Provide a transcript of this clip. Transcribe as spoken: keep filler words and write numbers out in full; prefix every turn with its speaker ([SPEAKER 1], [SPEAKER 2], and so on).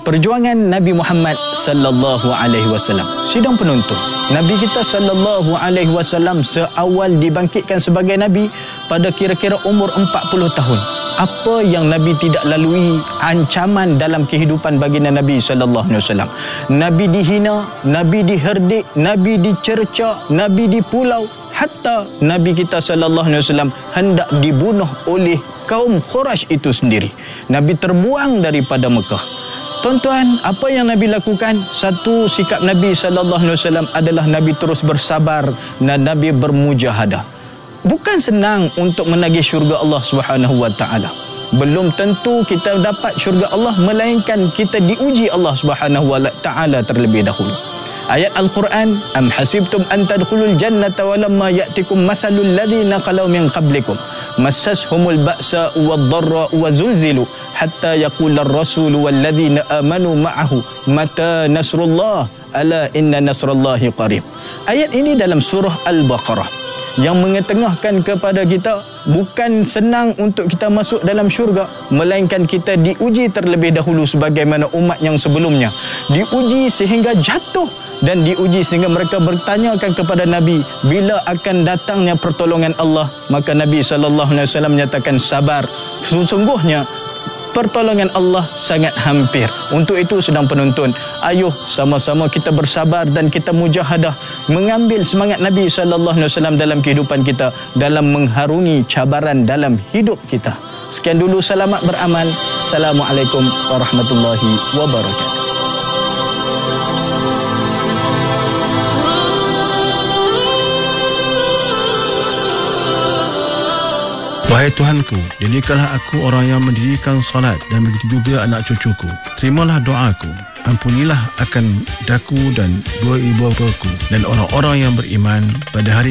[SPEAKER 1] perjuangan Nabi Muhammad sallallahu alaihi wasallam. Sidang penonton, Nabi kita sallallahu alaihi wasallam seawal dibangkitkan sebagai nabi pada kira-kira umur empat puluh tahun. Apa yang Nabi tidak lalui ancaman dalam kehidupan baginda Nabi sallallahu alaihi wasallam. Nabi dihina, Nabi diherdik, Nabi dicerca, Nabi dipulau, hatta Nabi kita sallallahu alaihi wasallam hendak dibunuh oleh kaum Quraisy itu sendiri. Nabi terbuang daripada Mekah. Tuan-tuan, apa yang Nabi lakukan? Satu, sikap Nabi sallallahu alaihi wasallam adalah Nabi terus bersabar dan Nabi bermujahadah. Bukan senang untuk menagih syurga Allah Subhanahu wa taala. Belum tentu kita dapat syurga Allah, melainkan kita diuji Allah Subhanahu wa taala terlebih dahulu. Ayat Al-Quran, am hasibtum an tadkhulul jannata walamma ya'tikum mathalul ladzina qalu min qablikum massashumul ba'sa wad-dharra wa zulzilu hatta yaqula ar-rasul wal ladzina amanu ma'ahu mata nasrullah ala inna nasrallahi qarib. Ayat ini dalam surah Al-Baqarah yang mengetengahkan kepada kita bukan senang untuk kita masuk dalam syurga, melainkan kita diuji terlebih dahulu sebagaimana umat yang sebelumnya. Diuji sehingga jatuh dan diuji sehingga mereka bertanyakan kepada Nabi bila akan datangnya pertolongan Allah. Maka Nabi sallallahu alaihi wasallam menyatakan sabar, sesungguhnya pertolongan Allah sangat hampir. Untuk itu sedang penonton, ayuh sama-sama kita bersabar dan kita mujahadah mengambil semangat Nabi sallallahu alaihi wasallam dalam kehidupan kita, dalam mengharungi cabaran dalam hidup kita. Sekian dulu, selamat beramal. Assalamualaikum warahmatullahi wabarakatuh.
[SPEAKER 2] Wahai Tuhanku, jadikanlah aku orang yang mendirikan solat dan begitu juga anak cucuku. Terimalah doaku, ampunilah akan daku dan dua ibu bapaku dan orang-orang yang beriman pada hari